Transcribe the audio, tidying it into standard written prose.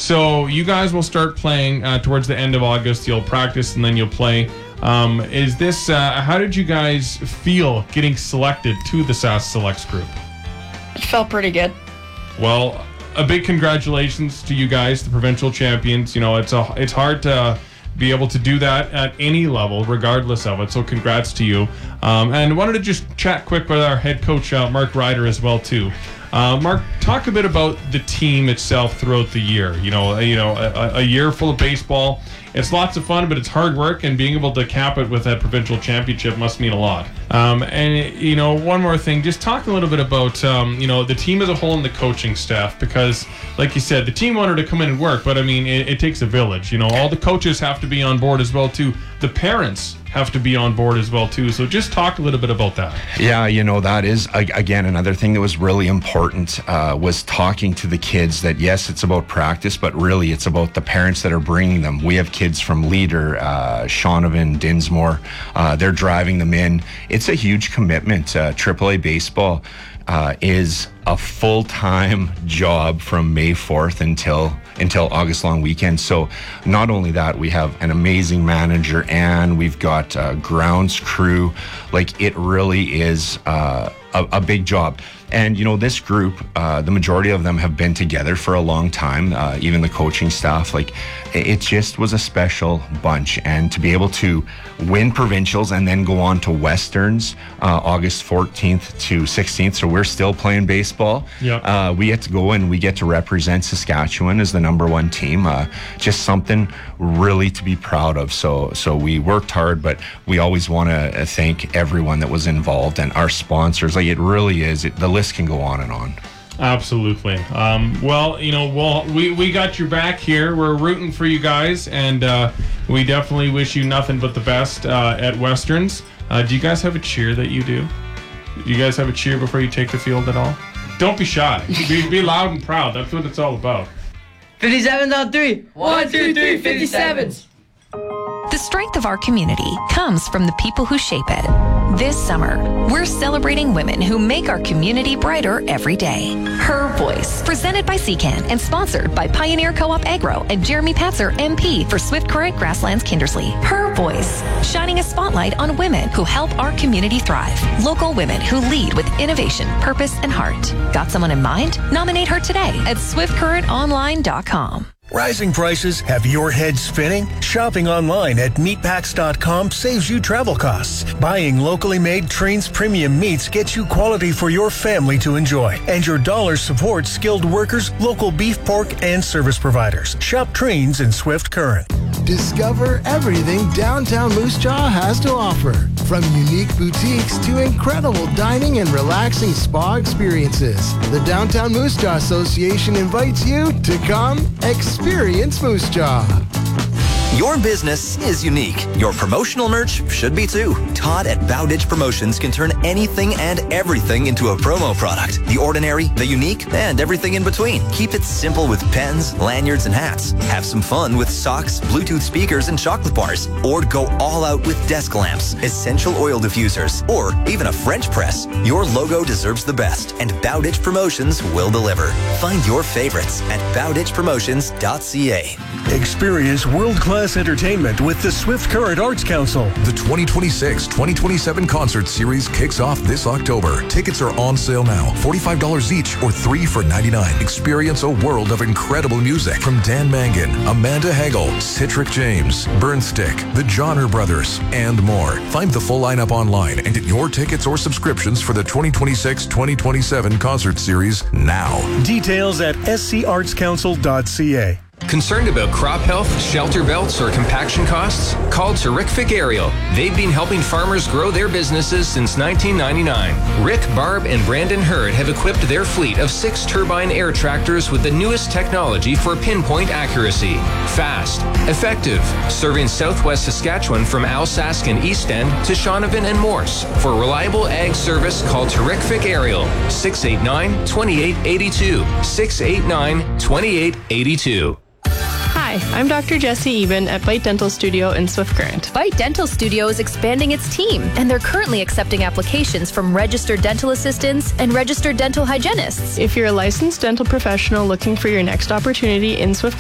So you guys will start playing towards the end of August. You'll practice and then you'll play. Is this? How did you guys feel getting selected to the SAS Selects group? It felt pretty good. Well, a big congratulations to you guys, the provincial champions. You know, it's hard to be able to do that at any level, regardless of it. So congrats to you. And wanted to just chat quick with our head coach, Mark Ryder, as well too. Mark, talk a bit about the team itself throughout the year. A year full of baseball. It's lots of fun, but it's hard work, and being able to cap it with that provincial championship must mean a lot. One more thing, just talk a little bit about, the team as a whole and the coaching staff, because, like you said, the team wanted to come in and work, but, I mean, it takes a village. All the coaches have to be on board as well, too. The parents have to be on board as well, too. So just talk a little bit about that. Yeah, that is, again, another thing that was really important was talking to the kids that, yes, it's about practice, but really it's about the parents that are bringing them. We have kids from Leader, Shaunavon, Dinsmore. They're driving them in. It's a huge commitment. AAA baseball is a full-time job from May 4th until August long weekend. So not only that, we have an amazing manager and we've got grounds crew. Like, it really is a big job. And, this group, the majority of them have been together for a long time, even the coaching staff. Like, it just was a special bunch. And to be able to win provincials and then go on to Westerns August 14th to 16th, so we're still playing baseball. Yep. We get to go and we get to represent Saskatchewan as the number one team. Just something really to be proud of. So we worked hard, but we always want to thank everyone that was involved and our sponsors. Like, it really is. The list can go on and on. Absolutely. We got your back here. We're rooting for you guys, and we definitely wish you nothing but the best at Westerns. Do you guys have a cheer that you do? Do you guys have a cheer before you take the field at all? Don't be shy. Be loud and proud. That's what it's all about. 57 on 3. 1, 2, 3, 57s. The strength of our community comes from the people who shape it. This summer, we're celebrating women who make our community brighter every day. Her Voice, presented by CCAN and sponsored by Pioneer Co-op Agro and Jeremy Patzer, MP for Swift Current Grasslands Kindersley. Her Voice, shining a spotlight on women who help our community thrive. Local women who lead with innovation, purpose, and heart. Got someone in mind? Nominate her today at swiftcurrentonline.com. Rising prices have your head spinning? Shopping online at meatpacks.com saves you travel costs. Buying locally made Trains premium meats gets you quality for your family to enjoy. And your dollars support skilled workers, local beef, pork, and service providers. Shop Trains in Swift Current. Discover everything downtown Moose Jaw has to offer. From unique boutiques to incredible dining and relaxing spa experiences. The Downtown Moose Jaw Association invites you to come experience Moose Jaw. Your business is unique. Your promotional merch should be too. Todd at Bowditch Promotions can turn anything and everything into a promo product. The ordinary, the unique, and everything in between. Keep it simple with pens, lanyards, and hats. Have some fun with socks, Bluetooth speakers, and chocolate bars. Or go all out with desk lamps, essential oil diffusers, or even a French press. Your logo deserves the best, and Bowditch Promotions will deliver. Find your favorites at bowditchpromotions.ca. Experience world-class entertainment with the Swift Current Arts Council. The 2026-2027 concert series kicks off this October. Tickets are on sale now. $45 each or 3 for $99. Experience a world of incredible music from Dan Mangan, Amanda Hagel, Citric James, Burnstick, the Johnner Brothers, and more. Find the full lineup online and get your tickets or subscriptions for the 2026-2027 concert series now. Details at scartscouncil.ca. Concerned about crop health, shelter belts, or compaction costs? Call Terrific Aerial. They've been helping farmers grow their businesses since 1999. Rick, Barb, and Brandon Hurd have equipped their fleet of 6 turbine air tractors with the newest technology for pinpoint accuracy. Fast, effective, serving southwest Saskatchewan from Alsace and East End to Shaunavon and Morse. For reliable ag service, call Terrific Aerial, 689-2882, 689-2882. Hi, I'm Dr. Jessie Eben at Bite Dental Studio in Swift Current. Bite Dental Studio is expanding its team, and they're currently accepting applications from registered dental assistants and registered dental hygienists. If you're a licensed dental professional looking for your next opportunity in Swift